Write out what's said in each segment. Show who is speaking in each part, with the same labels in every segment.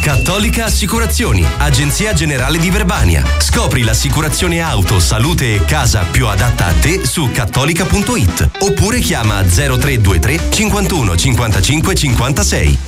Speaker 1: Cattolica Assicurazioni, agenzia generale di Verbania. Scopri l'assicurazione auto, salute e casa più adatta a te su cattolica.it oppure chiama 0323 51 55 56.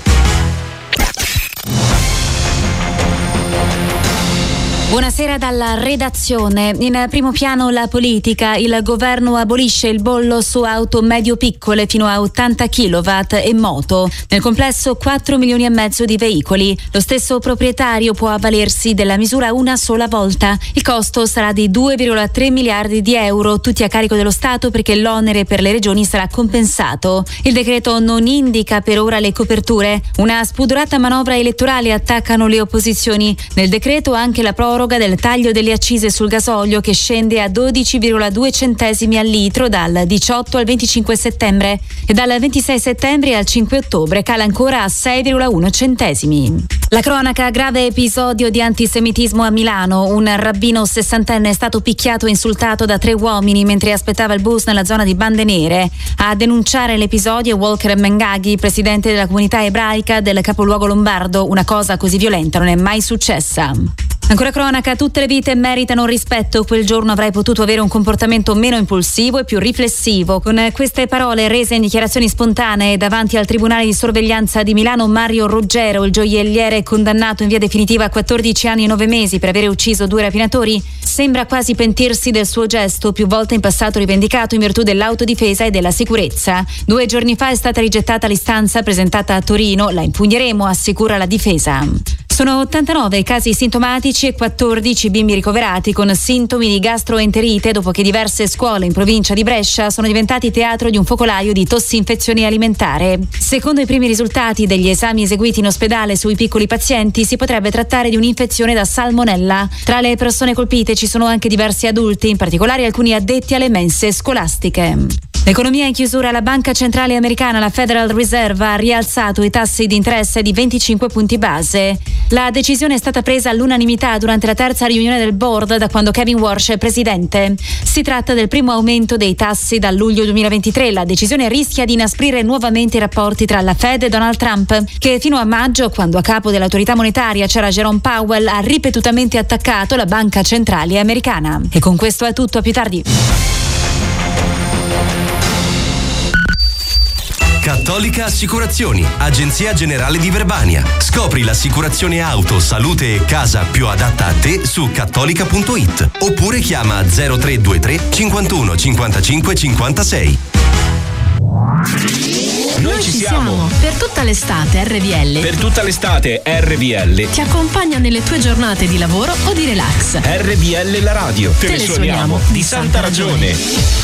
Speaker 2: Buonasera dalla redazione. In primo piano la politica. Il governo abolisce il bollo su auto medio-piccole fino a 80 kW e moto. Nel complesso 4 milioni e mezzo di veicoli. Lo stesso proprietario può avvalersi della misura una sola volta. Il costo sarà di 2,3 miliardi di euro, tutti a carico dello Stato perché l'onere per le regioni sarà compensato. Il decreto non indica per ora le coperture. Una spudorata manovra elettorale attaccano le opposizioni. Nel decreto anche la proroga del taglio delle accise sul gasolio che scende a 12,2 centesimi al litro dal 18 al 25 settembre e dal 26 settembre al 5 ottobre cala ancora a 6,1 centesimi. La cronaca: grave episodio di antisemitismo a Milano. Un rabbino 60enne è stato picchiato e insultato da 3 uomini mentre aspettava il bus nella zona di Bande Nere. A denunciare l'episodio Walker Mengaghi, presidente della comunità ebraica del capoluogo lombardo. Una cosa così violenta non è mai successa. Ancora cronaca: tutte le vite meritano rispetto. Quel giorno avrai potuto avere un comportamento meno impulsivo e più riflessivo. Con queste parole rese in dichiarazioni spontanee davanti al Tribunale di Sorveglianza di Milano, Mario Ruggero, il gioielliere condannato in via definitiva a 14 anni e 9 mesi per aver ucciso 2 rapinatori, sembra quasi pentirsi del suo gesto, più volte in passato rivendicato in virtù dell'autodifesa e della sicurezza. 2 giorni fa è stata rigettata l'istanza presentata a Torino. La impugneremo, assicura la difesa. Sono 89 casi sintomatici e 14 bimbi ricoverati con sintomi di gastroenterite dopo che diverse scuole in provincia di Brescia sono diventati teatro di un focolaio di tossinfezione alimentare. Secondo i primi risultati degli esami eseguiti in ospedale sui piccoli pazienti, si potrebbe trattare di un'infezione da salmonella. Tra le persone colpite ci sono anche diversi adulti, in particolare alcuni addetti alle mense scolastiche. L'economia in chiusura. La Banca Centrale Americana, la Federal Reserve, ha rialzato i tassi di interesse di 25 punti base. La decisione è stata presa all'unanimità durante la terza riunione del board da quando Kevin Warsh è presidente. Si tratta del primo aumento dei tassi dal luglio 2023. La decisione rischia di inasprire nuovamente i rapporti tra la Fed e Donald Trump, che fino a maggio, quando a capo dell'autorità monetaria c'era Jerome Powell, ha ripetutamente attaccato la Banca Centrale Americana. E con questo è tutto, a più tardi.
Speaker 1: Cattolica Assicurazioni, agenzia generale di Verbania. Scopri l'assicurazione auto, salute e casa più adatta a te su cattolica.it oppure chiama 0323 51 55 56.
Speaker 3: Noi ci siamo.
Speaker 4: Per tutta l'estate RVL.
Speaker 3: Per tutta l'estate RVL
Speaker 4: Ti accompagna nelle tue giornate di lavoro o di relax.
Speaker 3: RVL la radio. Te ne suoniamo di santa ragione.